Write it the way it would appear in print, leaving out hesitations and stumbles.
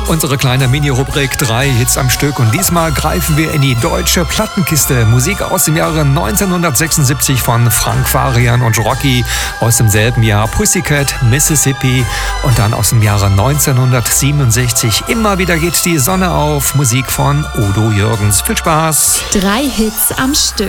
Unsere kleine Mini-Rubrik 3 Hits am Stück und diesmal greifen wir in die deutsche Plattenkiste. Musik aus dem Jahre 1976 von Frank Farian und Rocky, aus demselben Jahr Pussycat, Mississippi und dann aus dem Jahre 1967 Immer wieder geht die Sonne auf, Musik von Udo Jürgens. Viel Spaß! 3 Hits am Stück.